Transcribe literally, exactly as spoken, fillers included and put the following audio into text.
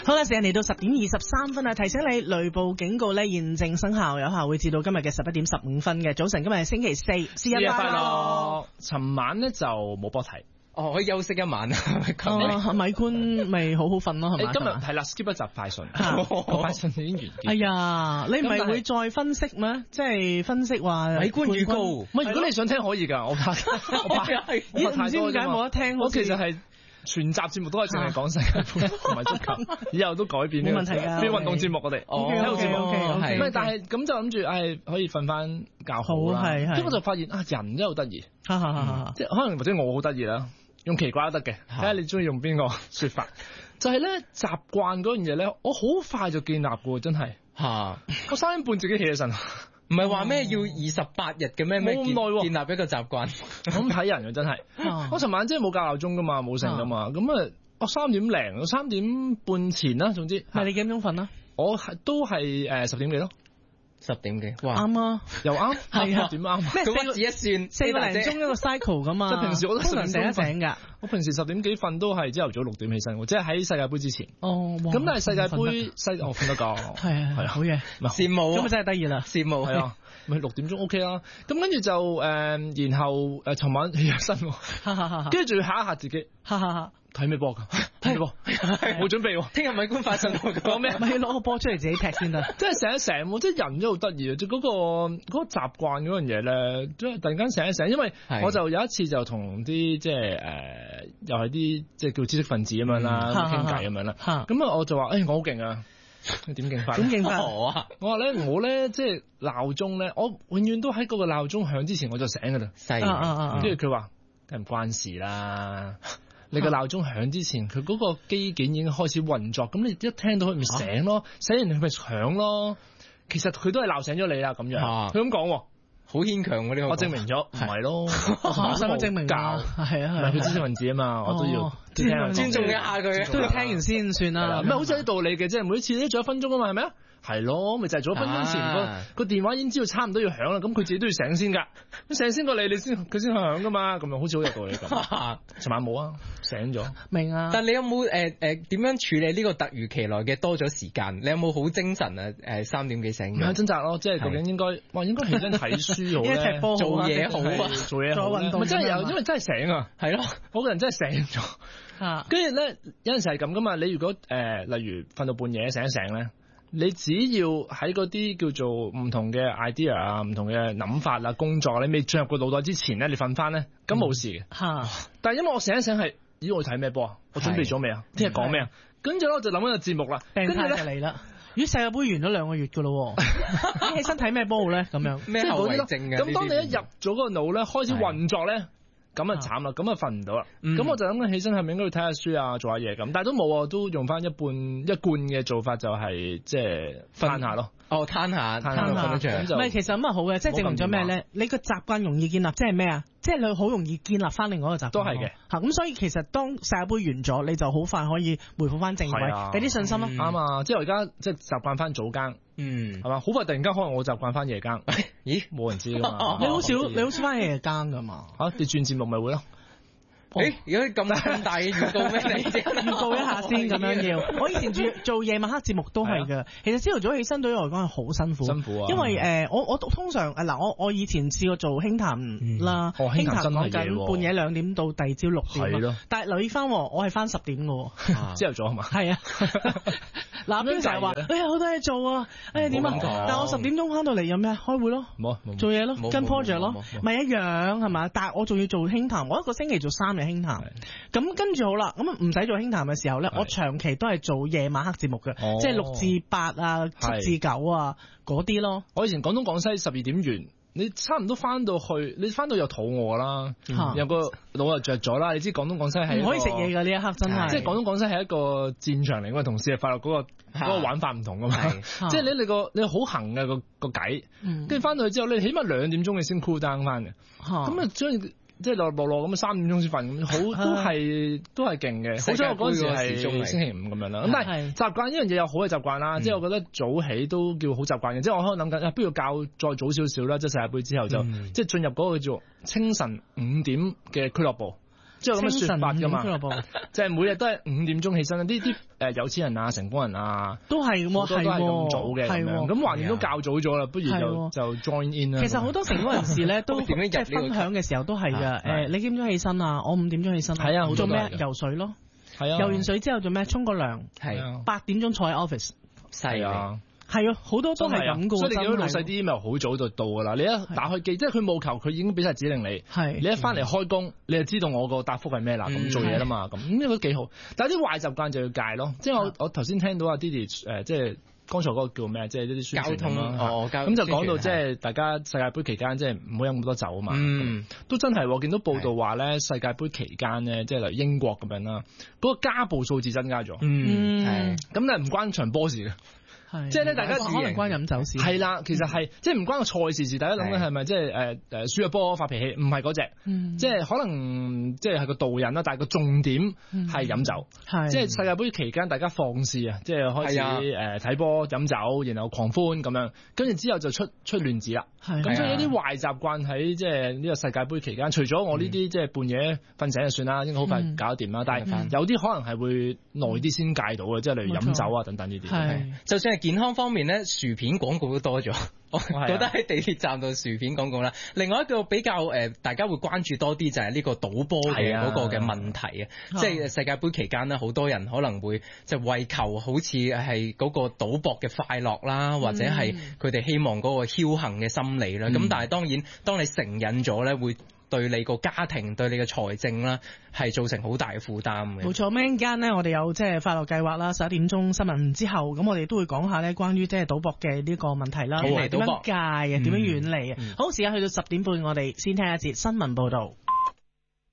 好啦，時間嚟到十點二十三分啊！提醒你，雷暴警告咧現正生效，有效會至到今日嘅十一點十五分嘅早晨。今日係星期四，節日快樂！ 尋晚咧就冇波睇。 哦，可以休息一晚啊！ 哦，米官咪好好瞓咯，係咪？ 今日係啦 ，skip 一集快訊，快訊已經完結。 哎呀，你唔係會再分析咩？即係分析話米官預告。 唔係，如果你想聽可以㗎，我怕我怕咦，唔知點解冇得聽？ 我其實係全集節目都係淨係講世界盃同埋足球，以後都改變。 冇問題㗎， 變運動節目我哋。 哦，體育節目 OK OK。 唔係，但係咁就諗住誒可以瞓翻覺好啦。係係。跟住我就發現啊，人真係好得意。即係可能或者我好得意啦。用奇怪都得嘅，睇下你中意用邊個說法。就係咧習慣嗰樣嘢咧，我好快就建立嘅，真係吓。我三點半自己起起身， 唔係話咩要二十八日嘅咩咩建建立一個習慣。 咁睇人啊，真係。我尋晚真係冇校鬧鐘噶嘛，冇成噶嘛。咁啊，我三點零，三點半前啦，總之。 係你幾點鐘瞓啊？ 我係都係誒十點幾咯。 十點幾， 哇，啱啊， 又啱，係啊，點啱？ 咩四個字一算，四個零鐘一個 cycle 噶嘛？ 即係平時我都十點醒一醒㗎。 我平時十點幾瞓都係朝頭早六點起身，即係喺世界盃之前。 哦， 咁但係世界盃世我瞓得覺， 係啊係啊，好嘢， 羨慕， 咁咪真係得意啦， 羨慕係啊，咪六點鐘 OK 啦。咁跟住就誒，然後誒，尋晚起咗身，跟住仲要嚇一嚇自己。睇咩波㗎？睇波，冇準備喎。 聽日米官發信講咩？ 咪攞個波出嚟自己踢先得。 即係醒一醒喎，即係人都好得意啊！即係嗰個嗰個習慣嗰樣嘢咧，即係突然間醒一醒。因為我就有一次就同啲即係誒，又係啲即係叫知識分子咁樣啦，傾偈咁樣啦。咁啊，我就話誒，我好勁啊！點勁法？ 點勁法？ 我啊， 我話咧，我咧即係鬧鐘咧，我永遠都喺嗰個鬧鐘響之前我就醒㗎啦。 係， 跟住佢話梗係唔關事啦。你個鬧鐘響之前，佢嗰個機件已經開始運作，咁你一聽到佢咪醒咯，醒完佢咪響咯。其實佢都係鬧醒咗你啦，咁樣。佢咁講， 好牽強嗰啲。我證明咗，唔係咯。 使乜證明教？係啊係。 唔係佢知識分子啊嘛，我都要尊重一下佢， 都要聽完先算啦。 唔係好似有啲道理嘅，即係每次都仲有一分鐘啊嘛，係咪啊？係咯，咪就係早一分鐘前個個電話已經知道差唔多要響啦，咁佢自己都要醒先㗎，咁醒先過你，你先佢先響㗎嘛，咁樣好似好有道理咁。尋晚冇啊，醒咗。 明啊。 但你有冇誒誒點樣處理呢個突如其來嘅多咗時間？你有冇好精神啊？誒三點幾醒嘅？ 掙扎咯，即係究竟應該哇應該起身睇書好咧， 做嘢好啊， 做嘢好咧。咪真係有，因為真係醒啊。 係咯， 嗰個人真係醒咗。啊。跟住咧有陣時係咁㗎嘛，你如果誒例如瞓到半夜醒一醒咧。你只要喺嗰啲叫做唔同嘅 idea 啊、唔同嘅諗法啊、工作，你未進入個腦袋之前咧，你瞓翻咧，咁冇事嘅。嚇、嗯！但係因為我醒一醒係，咦？我睇咩波啊？我準備咗未啊？聽日講咩啊？跟住咧我就諗緊個節目啦。跟住咧嚟啦！咦？世界盃完咗兩個月㗎咯喎，你起身睇咩波好咧？咁樣咩後遺症嘅？ 咁當你一入咗個腦咧，開始運作咧。咁啊慘啦，咁啊瞓唔到啦，咁、嗯、我就諗緊起身係咪應該要睇下書啊，做下嘢咁，但係都冇啊，都用翻一半一貫嘅做法，就係即係瞓下咯。 哦，攤下，攤下瞓得着。 唔係，其實咁啊好嘅，即係證明咗咩咧？你個習慣容易建立，即係咩啊？即係你好容易建立翻另外一個習慣。都係嘅。嚇，咁所以其實當世界盃完咗，你就好快可以回復翻正軌，俾啲、啊、信心咯。啱、 嗯、啊，即係我而家即係習慣翻早更。嗯，係嘛？好快突然間可能我習慣翻夜更。咦？冇人知㗎嘛？ 你好少，你好少翻夜更㗎嘛？ 嚇、啊，你轉節目咪會咯？ 誒，如果咁咁大嘅預告咩嚟啫？ 預告一下先咁樣要。我以前做做夜晚黑節目都係嘅。其實朝頭早起身對於我嚟講係好辛苦。 辛苦啊！ 因為誒、呃，我我通常誒嗱，我我以前試過做輕談啦， 嗯、輕談講緊半夜兩點到第二朝六點。係咯。 但係留意翻，我係翻十點嘅。 朝頭早係嘛？係啊。 嗱，邊成日話，哎呀好多嘢做啊，哎呀點啊？但係我十點鐘翻到嚟有咩？開會咯，做嘢咯，跟 project 咯，咪一樣係嘛？但係我仲要做輕談，我一個星期做三日輕談。咁跟住好啦，咁唔使做輕談嘅時候咧，我長期都係做夜晚黑節目嘅，哦、即係六至八啊，七至九啊嗰啲咯。 我以前廣東廣西十二點完。你差唔多翻到去，你翻到又肚餓啦，嗯、有個腦又着咗啦。你知廣東廣西係唔可以食嘢㗎呢一刻真係，即係廣東廣西係一個戰場嚟。我同事係發覺嗰個嗰個玩法唔同㗎嘛，即係你你個你好行嘅個個計，跟住翻到去之後，你起碼兩點鐘你先 cool down 翻嘅，咁啊將。即係落落落咁啊，三點鐘先瞓咁，好都係都係勁嘅。好彩我嗰陣時係星期五咁樣啦。咁但係習慣呢樣嘢有好嘅習慣啦。即係我覺得早起都叫好習慣嘅。即係我可能諗緊，不如較再早少少啦。即係世界盃之後就即係進入嗰個叫做清晨五點嘅俱樂部。 即係咁嘅説法㗎嘛。即係每日都係五點鐘起身，呢啲誒有錢人啊、成功人啊， 都係喎， 都係咁早嘅，係喎。咁橫掂都較早咗啦，不如就就 join in 啦。 其實好多成功人士咧都即係分享嘅時候都係㗎。誒，你幾點鐘起身啊？我五點鐘起身。 係啊， 做咩？游水咯。係啊。游完水之後做咩？沖個涼。係。八點鐘坐喺 office。 係啊。 係啊，好多都係咁噶， 所以你見到老細啲 email 好早就到噶啦。你一打開機，即係佢務求佢已經俾晒指令你。係。你一翻嚟開工，你就知道我個答覆係咩啦，咁做嘢啦嘛。咁咁呢個幾好。但係啲壞習慣就要戒咯。即係我我頭先聽到阿 Didi 誒，即係剛才嗰個叫咩？即係一啲宣傳交通哦，咁就講到即係大家世界盃期間即係唔好飲咁多酒啊嘛。嗯。都真係，我見到報道話咧，世界盃期間咧，即係例如英國咁樣啦，嗰個家暴數字增加咗。 嗯。 係。咁但係唔關場波事嘅。即係咧，大家可能關飲酒事。 係啦，其實係即係唔關個賽事事。大家諗緊係咪即係誒誒輸咗波發脾氣？唔係嗰隻，即係可能即係係個導引啦。但係個重點係飲酒。即係世界盃期間大家放肆啊，即係開始誒睇波飲酒，然後狂歡咁樣，跟住之後就出出亂子啦。咁所以一啲壞習慣喺即係呢個世界盃期間，除咗我呢啲即係半夜瞓醒就算啦，應該好快搞得掂啦。但係有啲可能係會耐啲先戒到嘅，即係例如飲酒啊等等呢啲。 就算係健康方面咧，薯片廣告都多咗，我覺得喺地鐵站度薯片廣告啦。另外一個比較誒、呃，大家會關注多啲就係呢個賭波嘅嗰個嘅問題啊。即係世界盃期間呢，好多人可能會就為求好似係嗰個賭博嘅快樂啦，或者係佢哋希望嗰個僥倖嘅心理啦。咁、嗯、但係當然，當你成癮咗咧，會對你個家庭、對你嘅財政啦，係造成好大嘅負擔嘅。 冇錯，陣間呢，我哋有即係快樂計劃啦，十一點鐘新聞之後，咁我哋都會講下呢關於即係賭博嘅呢個問題啦，點樣戒啊，點樣遠離啊。好，時間去到十點半，我哋先聽一節新聞報導。